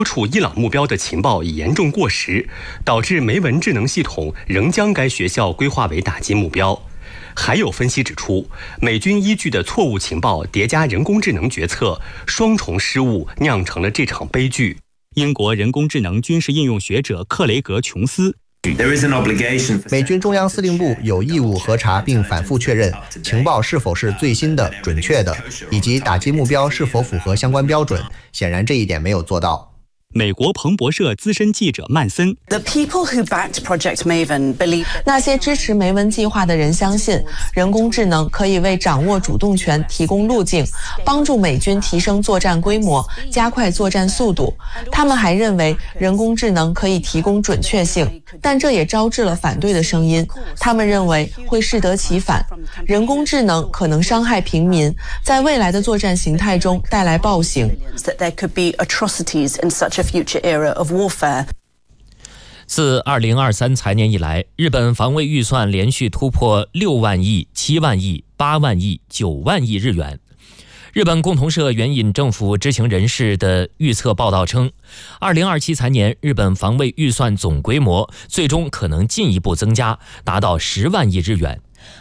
处伊朗目标的情报已严重过时，导致梅文智能系统仍将该学校规划为打击目标。还有分析指出，美军依据的错误情报叠加人工智能决策，双重失误酿成了这场悲剧。英国人工智能军事应用学者克雷格·琼斯， 美军中央司令部有义务核查并反复确认情报是否是最新的、准确的，以及打击目标是否符合相关标准。显然这一点没有做到。 美国彭博社资深记者曼森， 那些支持梅文计划的人相信，人工智能可以为掌握主动权提供路径，帮助美军提升作战规模，加快作战速度。他们还认为人工智能可以提供准确性，但这也招致了反对的声音。他们认为会适得其反，人工智能可能伤害平民，在未来的作战形态中带来暴行。 自2023财年以来，日本防卫预算连续突破6万亿、7万亿、8万亿、9万亿日元。日本共同社援引政府知情人士的预测报道称，2027财年日本防卫预算总规模最终可能进一步增加，达到10万亿日元。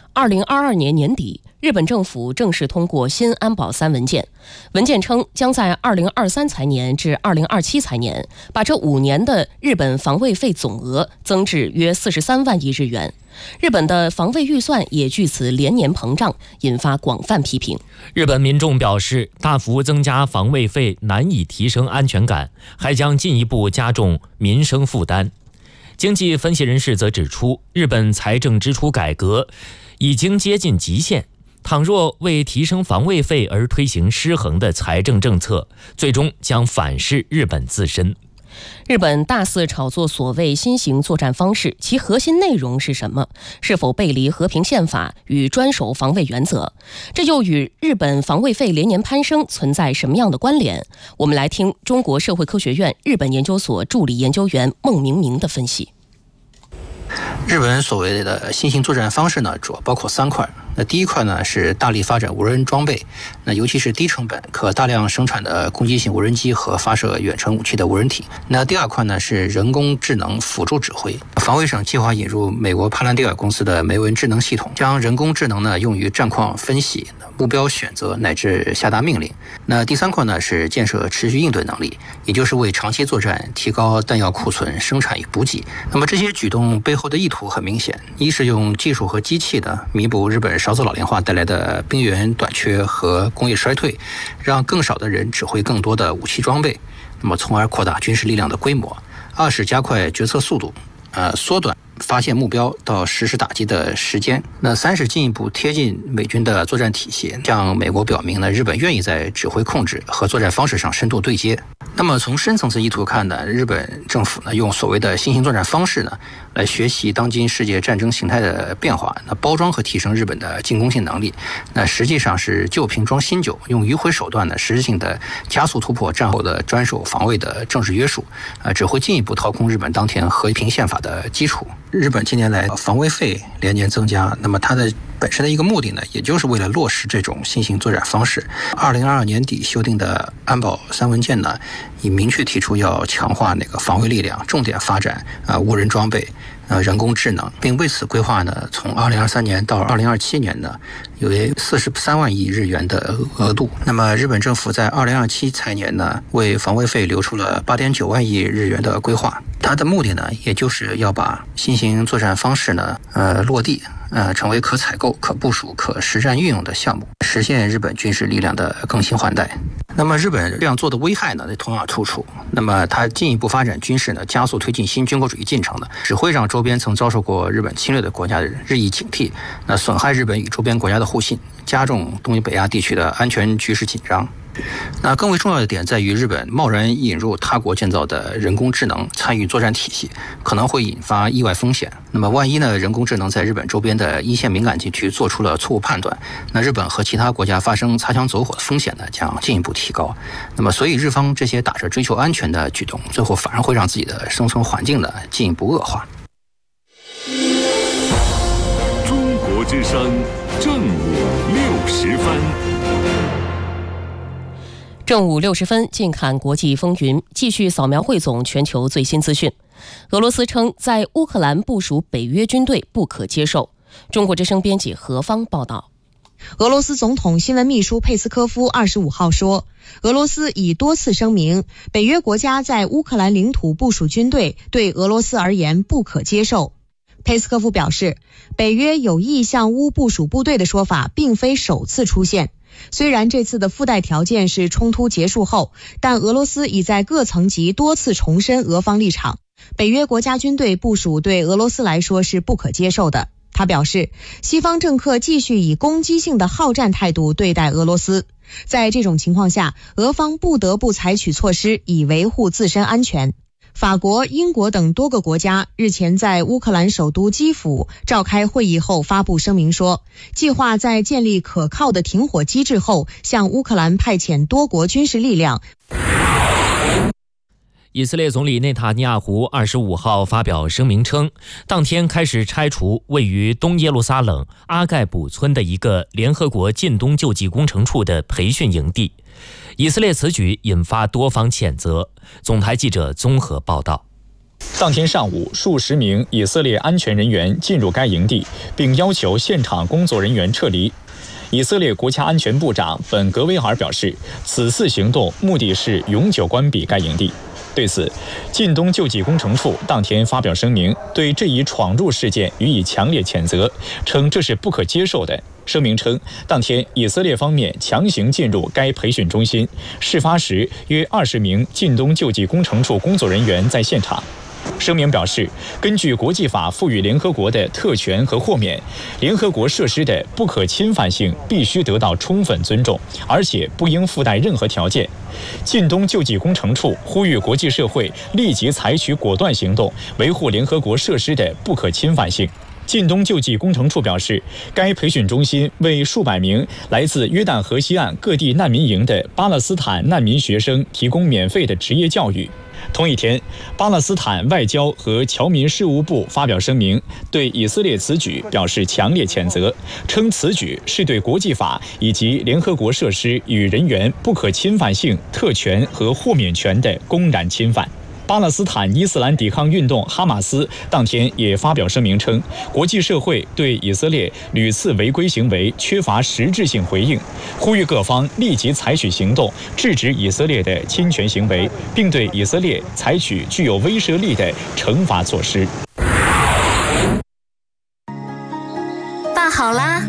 2022年年底，日本政府正式通过新安保3文件。文件称，将在2023财年至2027财年，把这5年的日本防卫费总额增至约43万亿日元。日本的防卫预算也据此连年膨胀，引发广泛批评。 日本民众表示，大幅增加防卫费难以提升安全感，还将进一步加重民生负担。经济分析人士则指出，日本财政支出改革已经接近极限，倘若为提升防卫费而推行失衡的财政政策，最终将反噬日本自身。 日本大肆炒作所谓新型作战方式，其核心内容是什么？是否背离和平宪法与专守防卫原则？这又与日本防卫费连年攀升存在什么样的关联？我们来听中国社会科学院日本研究所助理研究员孟明明的分析。 日本所谓的新型作战方式呢，主要包括3块。那第一块呢是大力发展无人装备，那尤其是低成本可大量生产的攻击性无人机和发射远程武器的无人体。那第2块呢是人工智能辅助指挥。防卫省计划引入美国帕兰蒂尔公司的梅文智能系统，将人工智能呢用于战况分析、目标选择乃至下达命令。那第3块呢是建设持续应对能力，也就是为长期作战提高弹药库存、生产与补给。那么这些举动背后的意图很明显，一是用技术和机器的弥补日本少子老龄化带来的兵员短缺和工业衰退，让更少的人指挥更多的武器装备，那么从而扩大军事力量的规模。2是加快决策速度，缩短发现目标到实施打击的时间。那3是进一步贴近美军的作战体系，向美国表明呢，日本愿意在指挥控制和作战方式上深度对接。那么从深层次意图看呢，日本政府呢用所谓的新型作战方式呢，来学习当今世界战争形态的变化，那包装和提升日本的进攻性能力。那实际上是旧瓶装新酒，用迂回手段呢，实质性的加速突破战后的专守防卫的政治约束，只会进一步掏空日本当前和平宪法的基础。日本近年来防卫费连年增加，那么它的本身的一个目的呢，也就是为了落实这种新型作战方式。2022年底修订的安保3文件呢，已明确提出要强化那个防卫力量，重点发展无人装备、人工智能，并为此规划呢，从2023年到2027年呢，有约43万亿日元的额度。那么日本政府在2027财年呢，为防卫费留出了8.9万亿日元的规划。它的目的呢，也就是要把新型作战方式呢，落地。成为可采购、可部署、可实战运用的项目，实现日本军事力量的更新换代。那么日本这样做的危害呢，同样突出。那么它进一步发展军事呢，加速推进新军国主义进程呢，只会让周边曾遭受过日本侵略的国家的日益警惕，那损害日本与周边国家的互信，加重东北亚地区的安全局势紧张。那更为重要的点在于，日本贸然引入他国建造的人工智能参与作战体系，可能会引发意外风险。那么万一呢，人工智能在日本周边的一线敏感地区做出了错误判断，那日本和其他国家发生擦枪走火的风险呢，将进一步提高。那么所以日方这些打着追求安全的举动，最后反而会让自己的生存环境呢进一步恶化。 中国之声正午60分。 正午60分，近看国际风云，继续扫描汇总全球最新资讯。俄罗斯称在乌克兰部署北约军队不可接受。中国之声编辑何方报道。 俄罗斯总统新闻秘书佩斯科夫25号说，俄罗斯已多次声明，北约国家在乌克兰领土部署军队对俄罗斯而言不可接受。佩斯科夫表示，北约有意向乌部署部队的说法并非首次出现。虽然这次的附带条件是冲突结束后，但俄罗斯已在各层级多次重申俄方立场。北约国家军队部署对俄罗斯来说是不可接受的。他表示，西方政客继续以攻击性的好战态度对待俄罗斯，在这种情况下，俄方不得不采取措施以维护自身安全。法国、英国等多个国家日前在乌克兰首都基辅召开会议后发布声明说，计划在建立可靠的停火机制后，向乌克兰派遣多国军事力量。 以色列总理内塔尼亚胡25号发表声明称，当天开始拆除位于东耶路撒冷阿盖卜村的一个联合国近东救济工程处的培训营地。以色列此举引发多方谴责。总台记者综合报道。 当天上午，数十名以色列安全人员进入该营地，并要求现场工作人员撤离。以色列国家安全部长本格维尔表示，此次行动目的是永久关闭该营地。对此，近东救济工程处当天发表声明，对这一闯入事件予以强烈谴责，称这是不可接受的。声明称，当天以色列方面强行进入该培训中心，事发时约20名近东救济工程处工作人员在现场。声明表示，根据国际法赋予联合国的特权和豁免，联合国设施的不可侵犯性必须得到充分尊重，而且不应附带任何条件。近东救济工程处呼吁国际社会立即采取果断行动，维护联合国设施的不可侵犯性。近东救济工程处表示，该培训中心为数百名来自约旦河西岸各地难民营的巴勒斯坦难民学生提供免费的职业教育。同一天，巴勒斯坦外交和侨民事务部发表声明，对以色列此举表示强烈谴责，称此举是对国际法以及联合国设施与人员不可侵犯性、特权和豁免权的公然侵犯。巴勒斯坦伊斯兰抵抗运动哈马斯当天也发表声明称，国际社会对以色列屡次违规行为缺乏实质性回应，呼吁各方立即采取行动，制止以色列的侵权行为，并对以色列采取具有威慑力的惩罚措施。 饭好啦，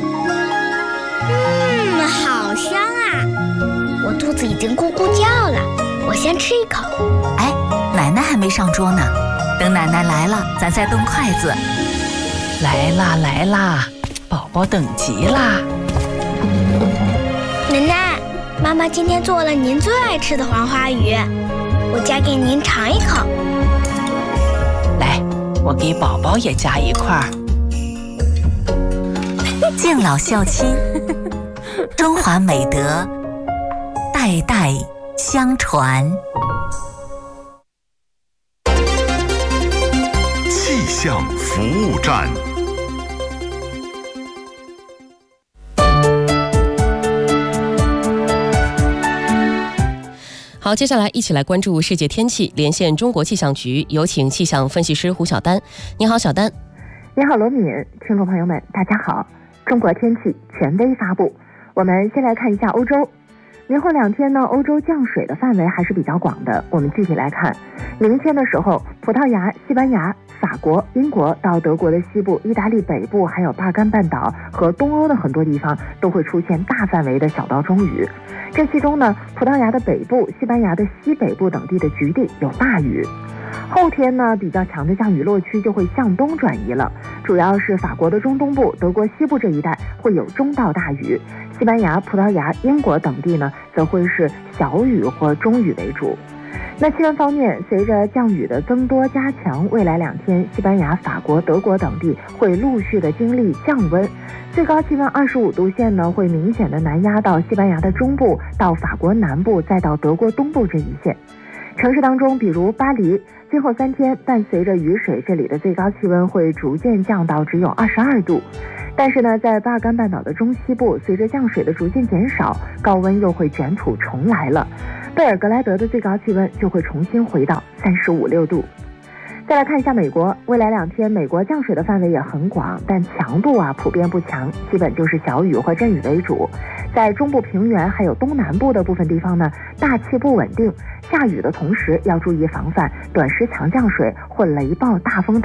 好香啊！我肚子已经咕咕叫了，我先吃一口。 哎，奶奶还没上桌呢，等奶奶来了，咱再动筷子。 来啦来啦，宝宝等急啦！ 奶奶，妈妈今天做了您最爱吃的黄花鱼，我夹给您尝一口。 来，我给宝宝也夹一块儿。 敬老孝亲，中华美德代代相传。 气象服务站。 好，接下来一起来关注世界天气，连线中国气象局，有请气象分析师胡晓丹。你好，小丹。 你好，罗敏，听众朋友们，大家好。中国天气权威发布，我们先来看一下欧洲。明后2天呢，欧洲降水的范围还是比较广的。我们具体来看，明天的时候，葡萄牙、西班牙、法国、英国到德国的西部、意大利北部，还有巴干半岛和东欧的很多地方都会出现大范围的小到中雨。这其中呢，葡萄牙的北部、西班牙的西北部等地的局地有大雨。后天呢，比较强的降雨落区就会向东转移了，主要是法国的中东部、德国西部这一带会有中到大雨，西班牙、葡萄牙、英国等地呢，则会是小雨或中雨为主。那气温方面，随着降雨的增多加强，未来2天，西班牙、法国、德国等地会陆续的经历降温，最高气温25度线呢，会明显的南压到西班牙的中部，到法国南部，再到德国东部这一线。 城市当中，比如巴黎，今后3天伴随着雨水，这里的最高气温会逐渐降到只有22度。但是呢，在巴尔干半岛的中西部，随着降水的逐渐减少，高温又会卷土重来了。贝尔格莱德的最高气温就会重新回到35、6度。再来看一下美国，未来2天，美国降水的范围也很广，但强度普遍不强，基本就是小雨或阵雨为主。在中部平原还有东南部的部分地方呢，大气不稳定，下雨的同时要注意防范短时强降水或雷暴、大风等